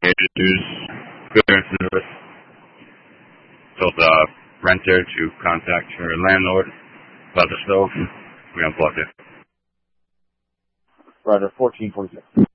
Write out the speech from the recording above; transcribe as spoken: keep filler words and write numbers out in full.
news clearance notice. Told the renter to contact her landlord about the stove. We unplugged it. Rider fourteen forty-six.